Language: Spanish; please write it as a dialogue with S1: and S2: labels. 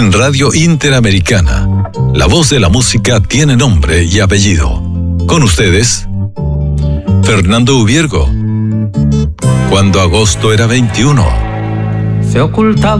S1: en Radio Interamericana. La voz de la música tiene nombre y apellido. Con ustedes, Fernando Ubiergo. Cuando agosto era 21.
S2: Se ocultaba